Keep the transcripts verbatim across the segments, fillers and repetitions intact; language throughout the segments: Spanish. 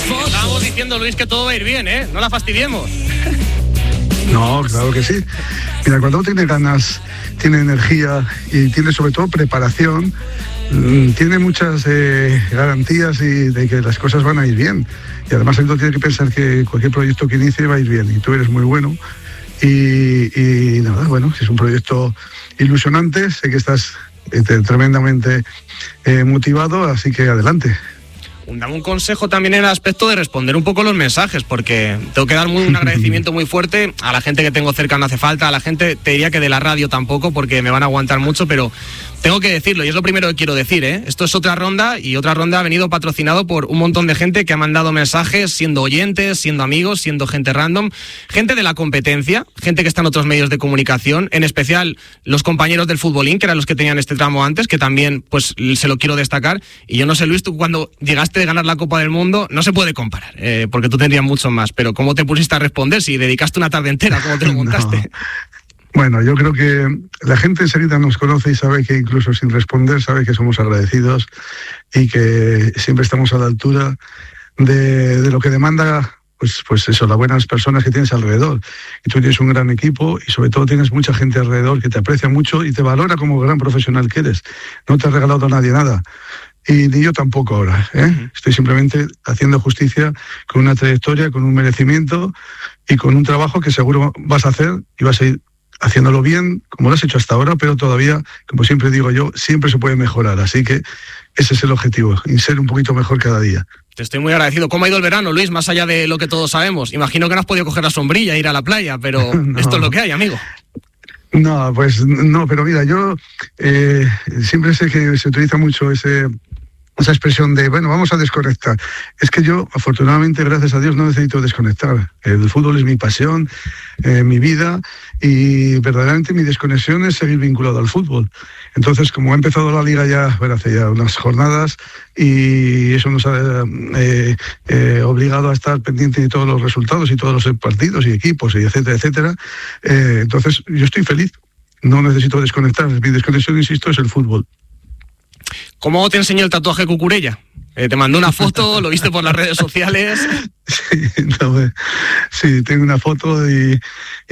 Estábamos diciendo, Luis, que todo va a ir bien, ¿eh? No la fastidiemos. No, claro que sí. Mira, cuando uno tiene ganas, tiene energía y tiene sobre todo preparación, tiene muchas eh, garantías y de que las cosas van a ir bien. Y además uno tiene que pensar que cualquier proyecto que inicie va a ir bien. Y tú eres muy bueno. Y, y nada, bueno, si es un proyecto ilusionante, sé que estás eh, tremendamente eh, motivado, así que adelante. Dame un consejo también en el aspecto de responder un poco los mensajes, porque tengo que dar muy, un agradecimiento muy fuerte a la gente que tengo cerca, no hace falta, a la gente, te diría que de la radio tampoco, porque me van a aguantar mucho, pero tengo que decirlo, y es lo primero que quiero decir, ¿eh? Esto es otra ronda, y otra ronda ha venido patrocinado por un montón de gente que ha mandado mensajes, siendo oyentes, siendo amigos, siendo gente random, gente de la competencia, gente que está en otros medios de comunicación, en especial los compañeros del Futbolín, que eran los que tenían este tramo antes, que también pues se lo quiero destacar. Y yo no sé, Luis, tú cuando llegaste de ganar la Copa del Mundo, no se puede comparar, eh, porque tú tendrías mucho más, pero ¿cómo te pusiste a responder? Si dedicaste una tarde entera, ¿cómo te lo montaste? No. Bueno, yo creo que la gente enseguida nos conoce y sabe que incluso sin responder sabe que somos agradecidos y que siempre estamos a la altura de, de lo que demanda, pues, pues eso, las buenas personas que tienes alrededor. Y tú tienes un gran equipo y sobre todo tienes mucha gente alrededor que te aprecia mucho y te valora como gran profesional que eres. No te ha regalado nadie nada. Y ni yo tampoco ahora, ¿eh? Uh-huh. Estoy simplemente haciendo justicia con una trayectoria, con un merecimiento y con un trabajo que seguro vas a hacer y vas a ir haciéndolo bien, como lo has hecho hasta ahora, pero todavía, como siempre digo yo, siempre se puede mejorar. Así que ese es el objetivo, y ser un poquito mejor cada día. Te estoy muy agradecido. ¿Cómo ha ido el verano, Luis? Más allá de lo que todos sabemos. Imagino que no has podido coger la sombrilla e ir a la playa, pero no. Esto es lo que hay, amigo. No, pues no, pero mira, yo eh, siempre sé que se utiliza mucho ese... esa expresión de, bueno, vamos a desconectar. Es que yo, afortunadamente, gracias a Dios, no necesito desconectar. El fútbol es mi pasión, eh, mi vida, y verdaderamente mi desconexión es seguir vinculado al fútbol. Entonces, como ha empezado la Liga ya, bueno, hace ya unas jornadas, y eso nos ha eh, eh, obligado a estar pendiente de todos los resultados y todos los partidos y equipos, y etcétera, etcétera, eh, entonces yo estoy feliz. No necesito desconectar. Mi desconexión, insisto, es el fútbol. ¿Cómo te enseñó el tatuaje Cucurella? Eh, te mandó una foto, lo viste por las redes sociales. Sí, no, sí, tengo una foto y,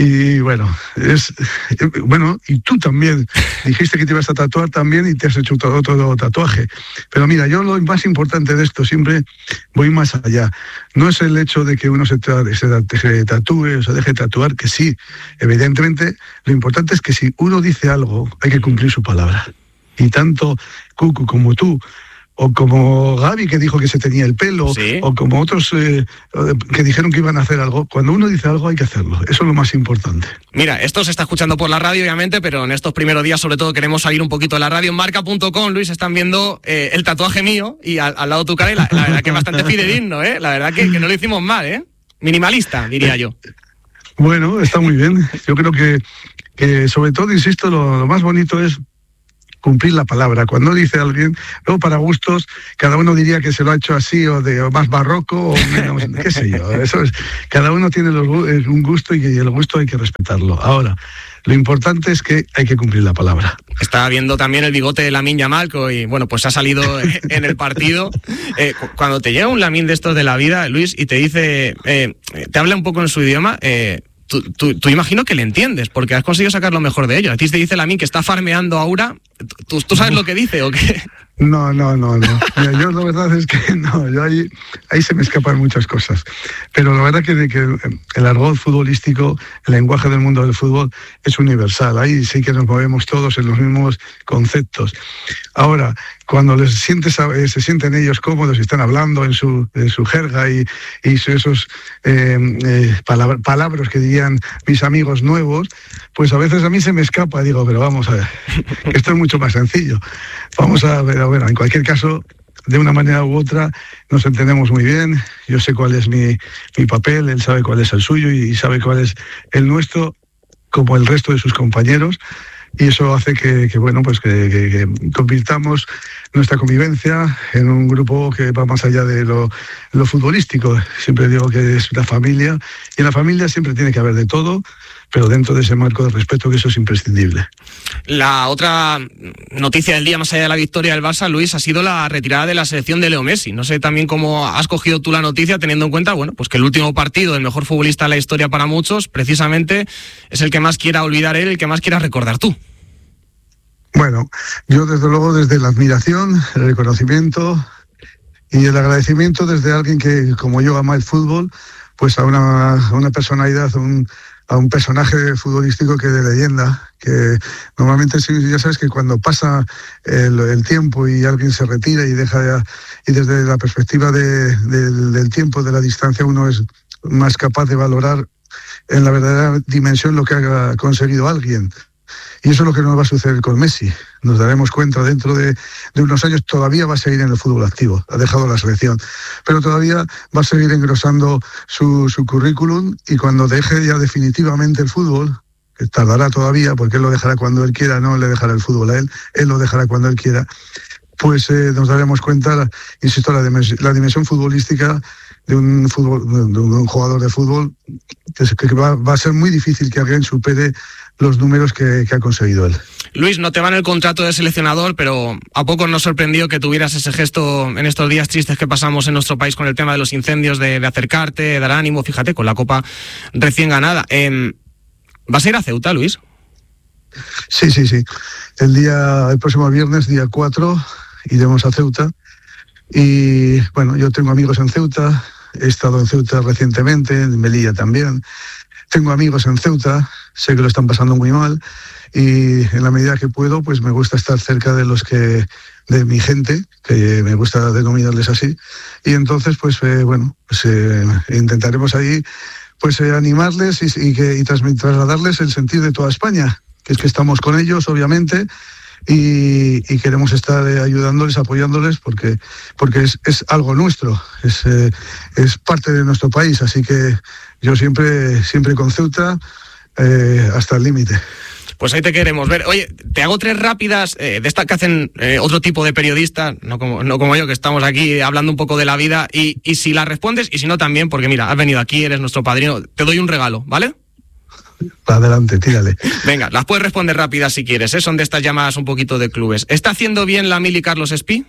y bueno, es bueno, y tú también dijiste que te ibas a tatuar también y te has hecho todo, todo tatuaje. Pero mira, yo lo más importante de esto, siempre voy más allá. No es el hecho de que uno se, se, se tatúe o se deje tatuar, que sí, evidentemente, lo importante es que si uno dice algo, hay que cumplir su palabra. Y tanto Cucu como tú, o como Gaby, que dijo que se tenía el pelo, ¿sí? O como otros eh, que dijeron que iban a hacer algo, cuando uno dice algo hay que hacerlo, eso es lo más importante. Mira, esto se está escuchando por la radio, obviamente, pero en estos primeros días sobre todo queremos salir un poquito de la radio. En marca punto com, Luis, están viendo eh, el tatuaje mío y al, al lado tu cara, y la, la verdad que es bastante fidedigno, ¿eh? La verdad que, que no lo hicimos mal, ¿eh? Minimalista, diría yo. Bueno, está muy bien. Yo creo que, que sobre todo, insisto, lo, lo más bonito es cumplir la palabra. Cuando dice alguien, luego para gustos, cada uno diría que se lo ha hecho así o de o más barroco o menos, qué sé yo. Eso es, cada uno tiene los, un gusto y el gusto hay que respetarlo. Ahora, lo importante es que hay que cumplir la palabra. Estaba viendo también el bigote de Lamine Yamal y bueno, pues ha salido en el partido. Eh, cuando te llega un Lamine de estos de la vida, Luis, y te dice, eh, te habla un poco en su idioma, eh, Tú, tú, tú imagino que le entiendes, porque has conseguido sacar lo mejor de ello. A ti te dice Lamine que está farmeando ahora. ¿Tú, tú sabes lo que dice o qué? No, no, no, no. Mira, yo la verdad es que no, yo ahí, ahí se me escapan muchas cosas. Pero la verdad que, que el argot futbolístico, el lenguaje del mundo del fútbol es universal. Ahí sí que nos movemos todos en los mismos conceptos. Ahora, cuando les sientes, se sienten ellos cómodos y están hablando en su, en su jerga y, y esos eh, eh, palabra, palabras que dirían mis amigos nuevos, pues a veces a mí se me escapa. Digo, pero vamos a ver, que esto es mucho más sencillo. Vamos a ver, bueno, en cualquier caso, de una manera u otra, nos entendemos muy bien. Yo sé cuál es mi, mi papel, él sabe cuál es el suyo y sabe cuál es el nuestro, como el resto de sus compañeros. Y eso hace que, que bueno, pues que, que, que convirtamos nuestra convivencia en un grupo que va más allá de lo, lo futbolístico. Siempre digo que es una familia, y en la familia siempre tiene que haber de todo, pero dentro de ese marco de respeto, que eso es imprescindible. La otra noticia del día, más allá de la victoria del Barça, Luis, ha sido la retirada de la selección de Leo Messi. No sé también cómo has cogido tú la noticia, teniendo en cuenta, bueno, pues que el último partido del mejor futbolista de la historia para muchos, precisamente, es el que más quiera olvidar él, el que más quiera recordar tú. Bueno, yo desde luego desde la admiración, el reconocimiento y el agradecimiento desde alguien que, como yo, ama el fútbol, pues a una, a una personalidad, a un, a un personaje futbolístico que de leyenda, que normalmente ya sabes que cuando pasa el, el tiempo y alguien se retira y deja ya, y desde la perspectiva de, de, del tiempo, de la distancia, uno es más capaz de valorar en la verdadera dimensión lo que ha conseguido alguien. Y eso es lo que nos va a suceder con Messi. Nos daremos cuenta dentro de, de unos años, todavía va a seguir en el fútbol activo, ha dejado la selección, pero todavía va a seguir engrosando su, su currículum, y cuando deje ya definitivamente el fútbol, que tardará todavía, porque él lo dejará cuando él quiera, no le dejará el fútbol a él, él lo dejará cuando él quiera, pues eh, nos daremos cuenta, insisto, la dimensión, la dimensión futbolística de un, fútbol, de un jugador de fútbol, que, que va, va a ser muy difícil que alguien supere los números que, que ha conseguido él. Luis, no te va en el contrato de seleccionador, pero ¿a poco nos sorprendió que tuvieras ese gesto en estos días tristes que pasamos en nuestro país con el tema de los incendios, de, de acercarte, de dar ánimo, fíjate, con la Copa recién ganada? Eh, ¿Vas a ir a Ceuta, Luis? Sí, sí, sí. El día, el próximo viernes, día cuatro, iremos a Ceuta. Y bueno, yo tengo amigos en Ceuta, he estado en Ceuta recientemente, en Melilla también. Tengo amigos en Ceuta, sé que lo están pasando muy mal, y en la medida que puedo, pues me gusta estar cerca de los que, de mi gente, que me gusta denominarles así, y entonces, pues eh, bueno, pues eh, intentaremos ahí, pues eh, animarles y, y, que, y trasladarles el sentir de toda España, que es que estamos con ellos, obviamente, y, y queremos estar eh, ayudándoles, apoyándoles, porque, porque es, es algo nuestro, es, eh, es parte de nuestro país, así que yo siempre, siempre con Ceuta eh, hasta el límite. Pues ahí te queremos ver. Oye, te hago tres rápidas eh, de estas que hacen eh, otro tipo de periodistas, no como, no como yo, que estamos aquí hablando un poco de la vida, y, y si las respondes, y si no también, porque mira, has venido aquí, eres nuestro padrino, te doy un regalo, ¿vale? Adelante, tírale. Venga, las puedes responder rápidas si quieres, ¿eh? Son de estas llamadas un poquito de clubes. ¿Está haciendo bien la Mili Carlos Espí?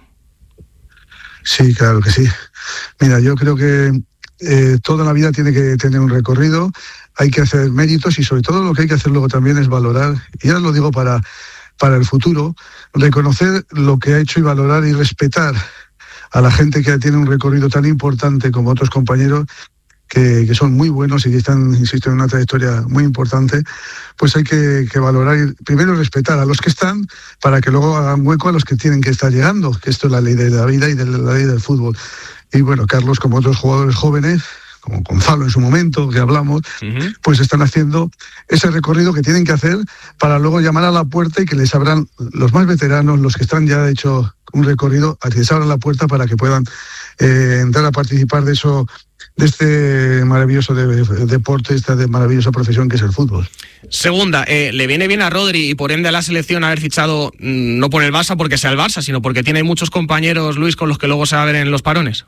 Sí, claro que sí. Mira, yo creo que eh, toda la vida tiene que tener un recorrido, hay que hacer méritos, y sobre todo lo que hay que hacer luego también es valorar, y ahora lo digo para, para el futuro, reconocer lo que ha hecho y valorar y respetar a la gente que tiene un recorrido tan importante como otros compañeros, Que, que son muy buenos y que están, insisto, en una trayectoria muy importante. Pues hay que, que valorar y primero respetar a los que están, para que luego hagan hueco a los que tienen que estar llegando, que esto es la ley de la vida y de la ley del fútbol. Y bueno, Carlos, como otros jugadores jóvenes, como Gonzalo en su momento, que hablamos, uh-huh. pues están haciendo ese recorrido que tienen que hacer para luego llamar a la puerta y que les abran los más veteranos, los que están ya hecho un recorrido, a que les abran la puerta para que puedan eh, entrar a participar de eso, de este maravilloso de, de, deporte, esta de maravillosa profesión que es el fútbol. Segunda, eh, le viene bien a Rodri y por ende a la selección haber fichado mmm, no por el Barça porque sea el Barça, sino porque tiene muchos compañeros, Luis, con los que luego se va a ver en los parones.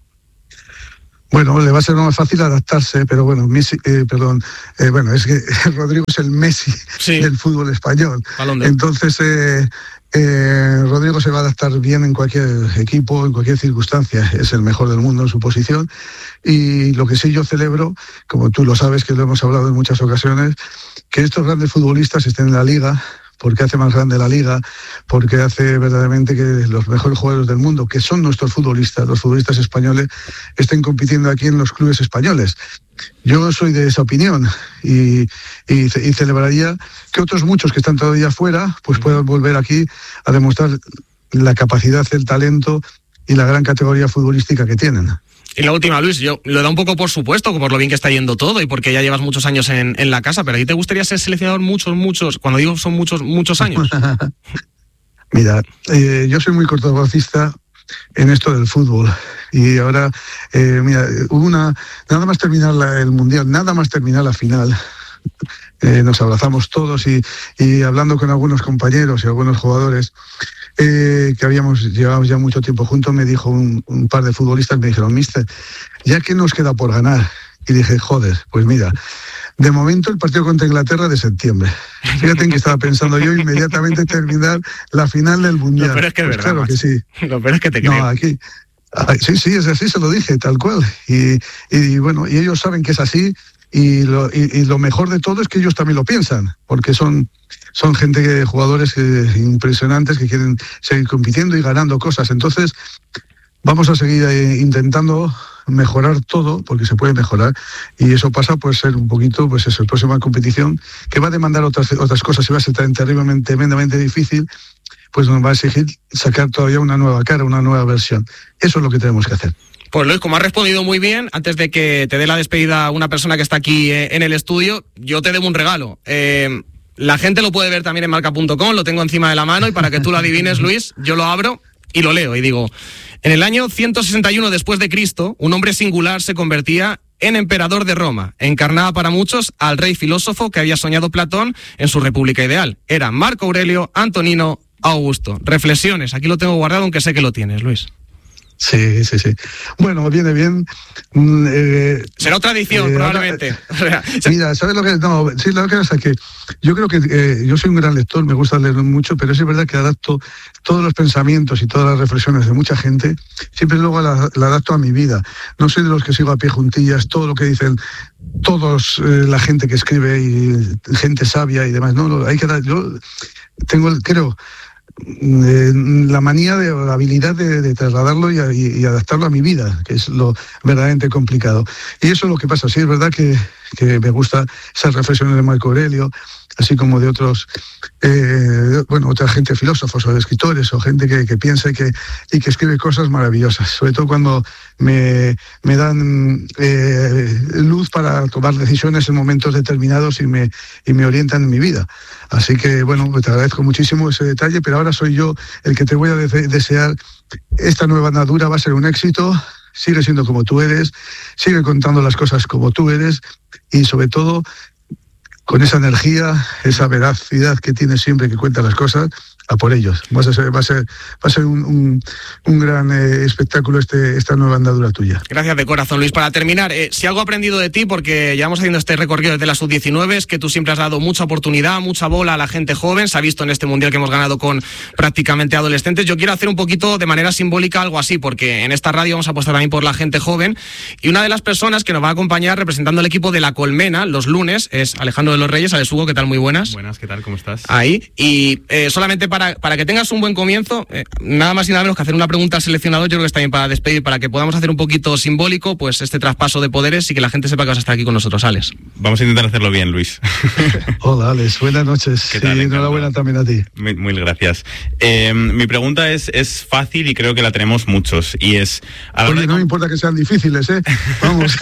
Bueno, le va a ser más fácil adaptarse, pero bueno, Messi, eh, perdón, eh, bueno, es que Rodrigo es el Messi sí. del fútbol español. Entonces, eh, eh, Rodrigo se va a adaptar bien en cualquier equipo, en cualquier circunstancia. Es el mejor del mundo en su posición. Y lo que sí yo celebro, como tú lo sabes, que lo hemos hablado en muchas ocasiones, que estos grandes futbolistas estén en la liga, porque hace más grande la liga, porque hace verdaderamente que los mejores jugadores del mundo, que son nuestros futbolistas, los futbolistas españoles, estén compitiendo aquí en los clubes españoles. Yo soy de esa opinión y, y, y celebraría que otros muchos que están todavía fuera pues puedan volver aquí a demostrar la capacidad, el talento y la gran categoría futbolística que tienen. Y la última, Luis, yo lo da un poco por supuesto, por lo bien que está yendo todo y porque ya llevas muchos años en, en la casa, pero ¿a ti te gustaría ser seleccionador muchos, muchos, cuando digo son muchos, muchos años? Mira, eh, yo soy muy cortoplacista en esto del fútbol y ahora, eh, mira, una, nada más terminar la, el Mundial, nada más terminar la final, eh, nos abrazamos todos y, y hablando con algunos compañeros y algunos jugadores, Eh, que habíamos llevado ya mucho tiempo juntos, me dijo un, un par de futbolistas, me dijeron, mister, ¿ya qué nos queda por ganar? Y dije, joder, pues mira, De momento el partido contra Inglaterra de septiembre. Fíjate en que estaba pensando yo inmediatamente terminar la final del Mundial. Lo peor es que es pues verdad, claro que sí. Lo peor es que te creo. creo. No, aquí... Sí, sí, es así, se lo dije, tal cual. Y, y bueno, y ellos saben que es así. Y lo, y, y lo mejor de todo es que ellos también lo piensan, porque son, son gente, jugadores que, impresionantes que quieren seguir compitiendo y ganando cosas. Entonces, vamos a seguir eh, intentando mejorar todo, porque se puede mejorar, y eso pasa por ser un poquito, pues eso, la próxima competición, que va a demandar otras, otras cosas y va a ser tan terriblemente, tremendamente difícil, pues nos va a exigir sacar todavía una nueva cara, una nueva versión. Eso es lo que tenemos que hacer. Pues Luis, como has respondido muy bien, antes de que te dé la despedida una persona que está aquí eh, en el estudio, yo te debo un regalo. Eh, la gente lo puede ver también en marca punto com, lo tengo encima de la mano, y para que tú lo adivines, Luis, yo lo abro y lo leo y digo: en el año ciento sesenta y uno después de Cristo, un hombre singular se convertía en emperador de Roma. Encarnaba para muchos al rey filósofo que había soñado Platón en su república ideal. Era Marco Aurelio Antonino Augusto. Reflexiones, aquí lo tengo guardado, aunque sé que lo tienes, Luis. Sí, sí, sí. Bueno, viene bien. Eh, Será otra edición, eh, probablemente. Ahora, mira, ¿sabes lo que es? No, sí, lo que pasa es que yo creo que eh, yo soy un gran lector, me gusta leer mucho, pero es verdad que adapto todos los pensamientos y todas las reflexiones de mucha gente, siempre luego la, la adapto a mi vida. No soy de los que sigo a pie juntillas todo lo que dicen todos, eh, la gente que escribe y gente sabia y demás. No, no hay que dar. Yo tengo, creo. Eh, la manía de la habilidad de, de trasladarlo y, y, y adaptarlo a mi vida, que es lo verdaderamente complicado. Y eso es lo que pasa. Sí, es verdad que, que me gusta esas reflexiones de Marco Aurelio, así como de otros, eh, bueno, otra gente, filósofos o de escritores o gente que, que piensa y que, y que escribe cosas maravillosas, sobre todo cuando me, me dan eh, luz para tomar decisiones en momentos determinados y me, y me orientan en mi vida. Así que, bueno, te agradezco muchísimo ese detalle, pero ahora soy yo el que te voy a de- desear. Esta nueva andadura va a ser un éxito. Sigue siendo como tú eres, sigue contando las cosas como tú eres y, sobre todo, con esa energía, esa veracidad que tienes siempre que cuentas las cosas, a por ellos. Va a ser, va a ser, va a ser un, un, un gran eh, espectáculo este, esta nueva andadura tuya. Gracias de corazón, Luis. Para terminar, eh, si algo he aprendido de ti, porque llevamos haciendo este recorrido desde la sub diecinueve, es que tú siempre has dado mucha oportunidad, mucha bola a la gente joven. Se ha visto en este mundial que hemos ganado con prácticamente adolescentes. Yo quiero hacer un poquito de manera simbólica algo así, porque en esta radio vamos a apostar también por la gente joven. Y una de las personas que nos va a acompañar representando al equipo de La Colmena los lunes es Alejandro de los Reyes. Alex Hugo, ¿qué tal? Muy buenas. Buenas, ¿qué tal? ¿Cómo estás? Ahí. Y eh, solamente para, para que tengas un buen comienzo, eh, nada más y nada menos que hacer una pregunta al seleccionador. Yo creo que está bien para despedir, para que podamos hacer un poquito simbólico pues este traspaso de poderes y que la gente sepa que vas a estar aquí con nosotros, Alex. Vamos a intentar hacerlo bien, Luis. Hola, Alex. Buenas noches. ¿Qué tal? Y enhorabuena también a ti. Muy, muy gracias. Eh, mi pregunta es, es fácil y creo que la tenemos muchos. Y es... A Oye, de... no me importa que sean difíciles, ¿eh? Vamos.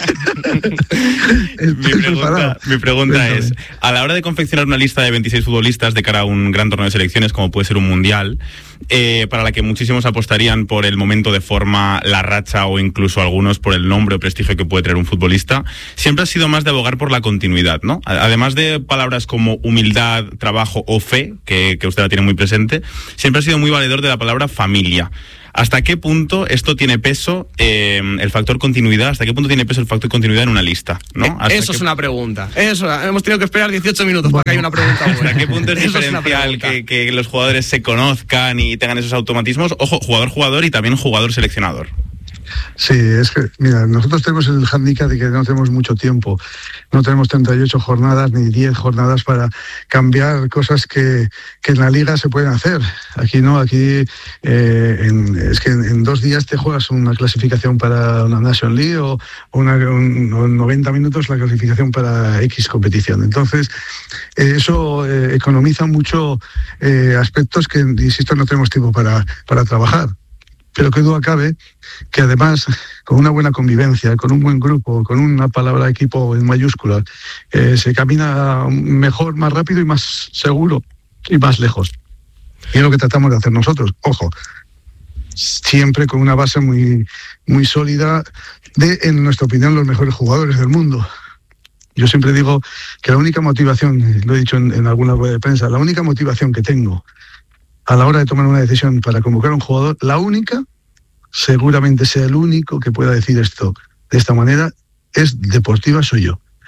mi pregunta, mi pregunta es, a la hora de confeccionar una lista de veintiséis futbolistas de cara a un gran torneo de selecciones, como puede ser un mundial, eh, para la que muchísimos apostarían por el momento de forma, la racha o incluso algunos por el nombre o prestigio que puede traer un futbolista, siempre ha sido más de abogar por la continuidad, ¿no? Además de palabras como humildad, trabajo o fe, que, que usted la tiene muy presente, siempre ha sido muy valedor de la palabra familia. ¿Hasta qué punto esto tiene peso, eh, el factor continuidad, hasta qué punto tiene peso el factor continuidad en una lista, ¿no? Eso qué... es una pregunta. Eso, hemos tenido que esperar dieciocho minutos bueno. para que haya una pregunta buena. ¿Hasta qué punto es diferencial es que, que los jugadores se conozcan y tengan esos automatismos? Ojo, jugador-jugador y también jugador-seleccionador. Sí, es que, mira, nosotros tenemos el hándicap de que no tenemos mucho tiempo. No tenemos treinta y ocho jornadas ni diez jornadas para cambiar cosas que, que en la liga se pueden hacer. Aquí no, aquí eh, en, es que en, en dos días te juegas una clasificación para una Nation League o, una, un, o noventa minutos la clasificación para X competición. Entonces, eh, eso eh, economiza mucho eh, aspectos que, insisto, no tenemos tiempo para, para trabajar. Pero que duda cabe que además, con una buena convivencia, con un buen grupo, con una palabra equipo en mayúsculas, eh, se camina mejor, más rápido y más seguro y más lejos. Y es lo que tratamos de hacer nosotros. Ojo, siempre con una base muy, muy sólida de, en nuestra opinión, los mejores jugadores del mundo. Yo siempre digo que la única motivación, lo he dicho en, en alguna rueda de prensa, la única motivación que tengo a la hora de tomar una decisión para convocar a un jugador, la única, seguramente sea el único que pueda decir esto de esta manera, es deportiva, soy yo.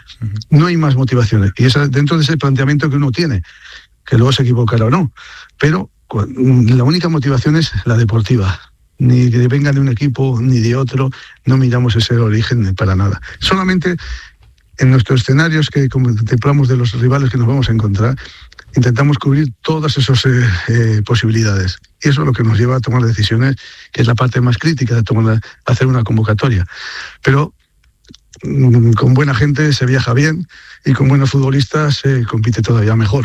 Uh-huh. No hay más motivaciones. Y es dentro de ese planteamiento que uno tiene, que luego se equivocará o no. Pero la única motivación es la deportiva. Ni que venga de un equipo ni de otro, no miramos ese origen para nada. Solamente en nuestros escenarios que contemplamos de los rivales que nos vamos a encontrar, intentamos cubrir todas esas eh, eh, posibilidades. Y eso es lo que nos lleva a tomar decisiones, que es la parte más crítica de tomar, hacer una convocatoria. Pero mm, con buena gente se viaja bien y con buenos futbolistas se compite todavía mejor.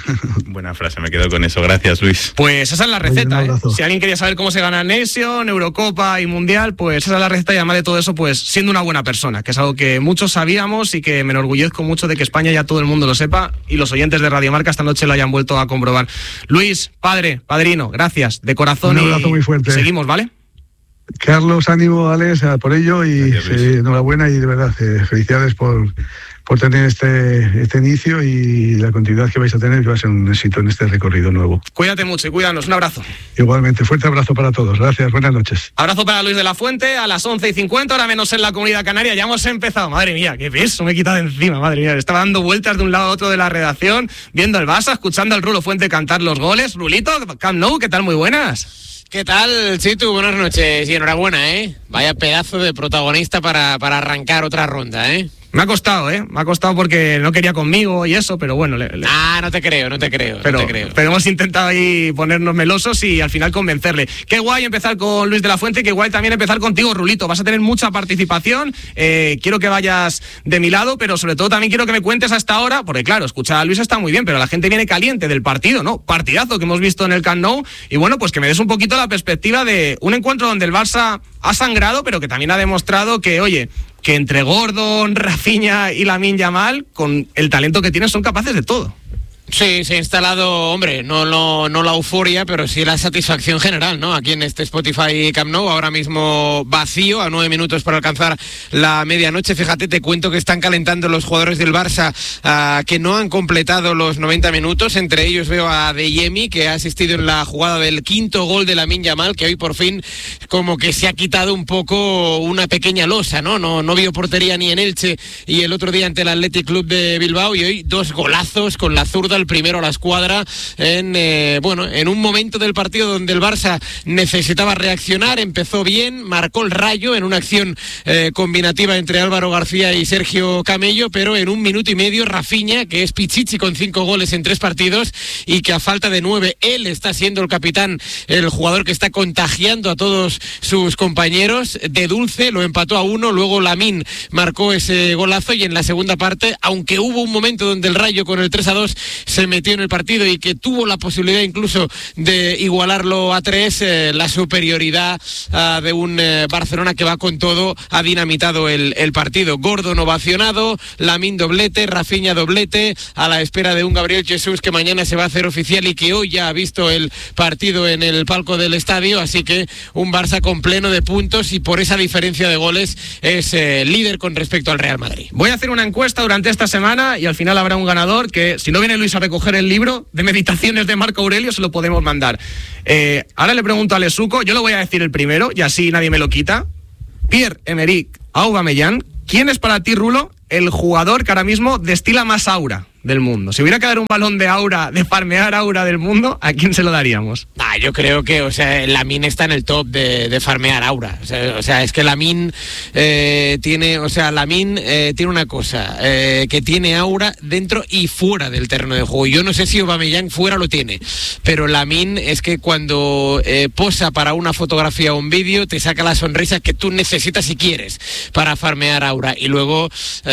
Buena frase, me quedo con eso. Gracias, Luis. Pues esa es la receta. Oye, ¿eh? Si alguien quería saber cómo se gana Nation, Eurocopa y Mundial, pues esa es la receta, y además de todo eso, pues siendo una buena persona, que es algo que muchos sabíamos y que me enorgullezco mucho de que España ya todo el mundo lo sepa y los oyentes de Radio Marca esta noche lo hayan vuelto a comprobar. Luis, padre, padrino, gracias, de corazón. Un abrazo muy fuerte. Seguimos, ¿vale? Carlos, ánimo, Alex, por ello y gracias, eh, enhorabuena y de verdad, eh, felicidades por... por tener este, este inicio y la continuidad que vais a tener, que va a ser un éxito en este recorrido nuevo. Cuídate mucho y cuídanos. Un abrazo. Igualmente, fuerte abrazo para todos. Gracias, buenas noches. Abrazo para Luis de la Fuente a las once y cincuenta, ahora menos en la Comunidad Canaria. Ya hemos empezado. Madre mía, qué peso me he quitado encima. Madre mía, estaba dando vueltas de un lado a otro de la redacción, viendo el Barça, escuchando al Rulo Fuente cantar los goles. Rulito, Camp Nou, ¿qué tal? Muy buenas. ¿Qué tal, Chitu? Buenas noches y enhorabuena, ¿eh? Vaya pedazo de protagonista para, para arrancar otra ronda, ¿eh? Me ha costado, ¿eh? Me ha costado porque no quería conmigo y eso, pero bueno. Le, le... Ah, no te creo, no te creo, pero, no te creo. Pero hemos intentado ahí ponernos melosos y al final convencerle. Qué guay empezar con Luis de la Fuente, qué guay también empezar contigo, Rulito. Vas a tener mucha participación, eh, quiero que vayas de mi lado, pero sobre todo también quiero que me cuentes hasta ahora, porque claro, escuchar a Luis está muy bien, pero la gente viene caliente del partido, ¿no? Partidazo que hemos visto en el Camp Nou, y bueno, pues que me des un poquito la perspectiva de un encuentro donde el Barça ha sangrado, pero que también ha demostrado que, oye, que entre Gordon, Rafinha y Lamine Yamal, con el talento que tienen, son capaces de todo. Sí, se ha instalado, hombre, no, no, no la euforia, pero sí la satisfacción general, ¿no? Aquí en este Spotify Camp Nou, ahora mismo vacío, a nueve minutos para alcanzar la medianoche. Fíjate, te cuento que están calentando los jugadores del Barça uh, que no han completado los noventa minutos. Entre ellos veo a Deyemi, que ha asistido en la jugada del quinto gol de Lamine Yamal, que hoy por fin como que se ha quitado un poco una pequeña losa, ¿no? No, no vio portería ni en Elche y el otro día ante el Athletic Club de Bilbao, y hoy dos golazos con la zurda, el primero a la escuadra en eh, bueno, en un momento del partido donde el Barça necesitaba reaccionar. Empezó bien, marcó el Rayo en una acción eh, combinativa entre Álvaro García y Sergio Camello, pero en un minuto y medio Rafinha, que es Pichichi con cinco goles en tres partidos y que a falta de nueve él está siendo el capitán, el jugador que está contagiando a todos sus compañeros, de dulce lo empató a uno. Luego Lamine marcó ese golazo y en la segunda parte, aunque hubo un momento donde el Rayo con el tres a dos se metió en el partido y que tuvo la posibilidad incluso de igualarlo a tres, eh, la superioridad uh, de un eh, Barcelona que va con todo ha dinamitado el, el partido. Gordon ovacionado, Lamine doblete, Rafinha doblete, a la espera de un Gabriel Jesús que mañana se va a hacer oficial y que hoy ya ha visto el partido en el palco del estadio, así que un Barça con pleno de puntos y por esa diferencia de goles es eh, líder con respecto al Real Madrid. Voy a hacer una encuesta durante esta semana y al final habrá un ganador que, si no viene Luis a recoger el libro de meditaciones de Marco Aurelio, se lo podemos mandar. Eh, ahora le pregunto a Lesuco, yo lo voy a decir el primero y así nadie me lo quita. Pierre-Emerick Aubameyang, ¿quién es para ti, Rulo, el jugador que ahora mismo destila más aura del mundo? Si hubiera que dar un balón de aura, de farmear aura del mundo, ¿a quién se lo daríamos? Ah, yo creo que, o sea, Lamine está en el top de, de farmear aura. O sea, o sea, es que Lamine eh, tiene, o sea, Lamine eh, tiene una cosa, eh, que tiene aura dentro y fuera del terreno de juego. Yo no sé si Aubameyang fuera lo tiene, pero Lamine es que cuando eh, posa para una fotografía o un vídeo, te saca la sonrisa que tú necesitas y quieres para farmear aura. Y luego... Eh,